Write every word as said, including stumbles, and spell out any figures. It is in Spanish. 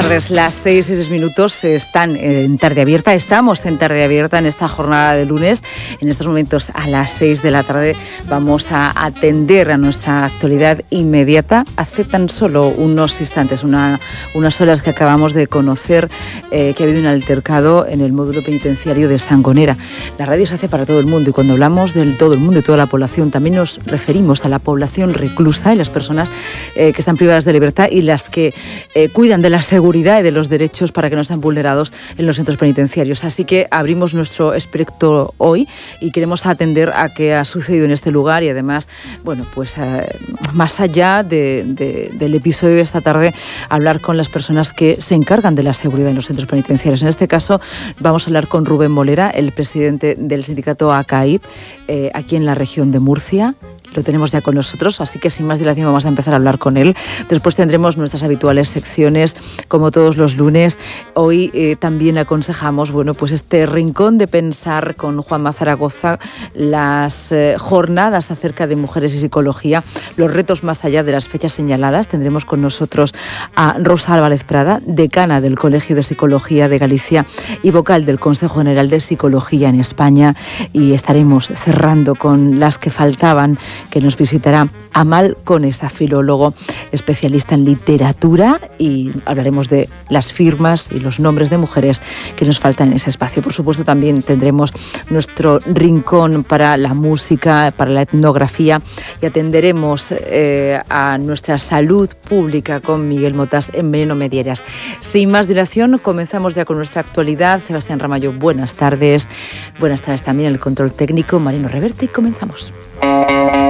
tardes, las seis y seis minutos están en Tarde Abierta, estamos en Tarde Abierta en esta jornada de lunes. En estos momentos a las seis de la tarde vamos a atender a nuestra actualidad inmediata. Hace tan solo unos instantes, una, unas horas que acabamos de conocer eh, que ha habido un altercado en el módulo penitenciario de Sangonera. La radio se hace para todo el mundo y cuando hablamos del todo el mundo y toda la población también nos referimos a la población reclusa y las personas eh, que están privadas de libertad y las que eh, cuidan de la seguridad y de los derechos para que no sean vulnerados en los centros penitenciarios. Así que abrimos nuestro espectro hoy y queremos atender a qué ha sucedido en este lugar y además, bueno, pues eh, más allá de, de, del episodio de esta tarde, hablar con las personas que se encargan de la seguridad en los centros penitenciarios. En este caso vamos a hablar con Rubén Molera, el presidente del sindicato A C A I P, eh, aquí en la región de Murcia. Lo tenemos ya con nosotros, así que sin más dilación vamos a empezar a hablar con él. Después tendremos nuestras habituales secciones, como todos los lunes. Hoy eh, también aconsejamos, bueno, pues este rincón de pensar con Juanma Zaragoza, las eh, jornadas acerca de mujeres y psicología, los retos más allá de las fechas señaladas. Tendremos con nosotros a Rosa Álvarez Prada, decana del Colegio de Psicología de Galicia y vocal del Consejo General de Psicología en España. Y estaremos cerrando con las que faltaban, que nos visitará Amal Conesa, filólogo especialista en literatura, y hablaremos de las firmas y los nombres de mujeres que nos faltan en ese espacio. Por supuesto, también tendremos nuestro rincón para la música, para la etnografía, y atenderemos eh, a nuestra salud pública con Miguel Motas en Veneno Medieras. Sin más dilación, comenzamos ya con nuestra actualidad. Sebastián Ramallo, buenas tardes. Buenas tardes también el control técnico, Marino Reverte, y comenzamos.